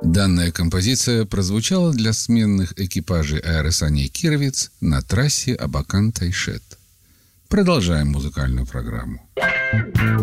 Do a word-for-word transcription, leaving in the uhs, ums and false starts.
Данная композиция прозвучала для сменных экипажей аэросаней «Кировец» на трассе Абакан-Тайшет. Продолжаем музыкальную программу.